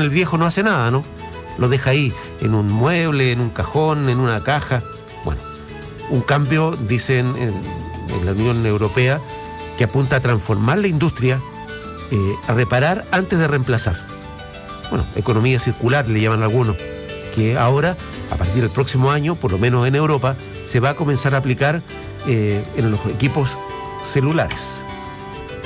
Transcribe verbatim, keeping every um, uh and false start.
el viejo no hace nada, ¿no? Lo deja ahí, en un mueble, en un cajón, en una caja. Bueno, un cambio, dicen en, en la Unión Europea, que apunta a transformar la industria, eh, a reparar antes de reemplazar. Bueno, economía circular le llaman algunos, que ahora, a partir del próximo año, por lo menos en Europa, se va a comenzar a aplicar eh, en los equipos celulares.